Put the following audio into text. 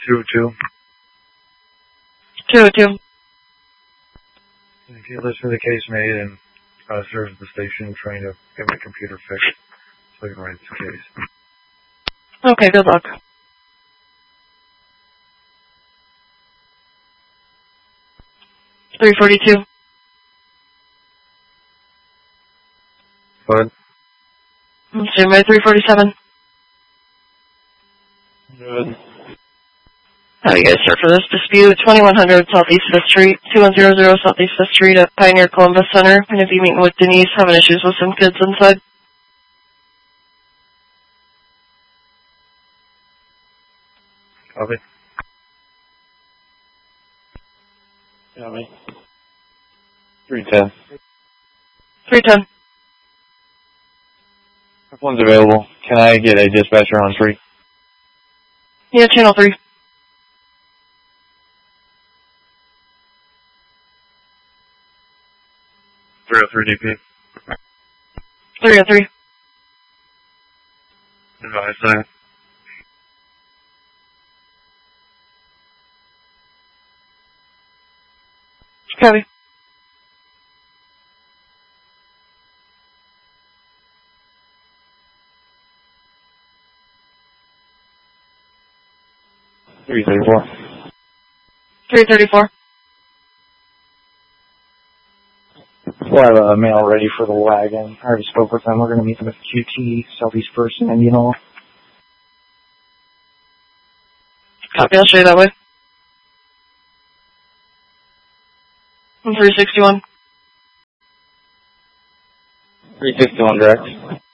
202. 202. If you listen to the case made and serves the station trying to get my computer fixed so I can write this case. Okay, good luck. $342. What? Same way, $347. Good. How do you guys start for this dispute? 2100 Southeast 5th Street, 2100 Southeast 5th Street at Pioneer Columbus Center. I'm going to be meeting with Denise, having issues with some kids inside. Copy. Copy. 310. 310. If one's available, can I get a dispatcher on 3? Yeah, channel 3. 303 DP. 303. Advise that. Copy. $334. 334. We'll have a mail ready for the wagon. I already spoke with them. We're going to meet them at QT, Southeast First, and Indian Hall. Copy, I'll show you that way. 361. 361 direct.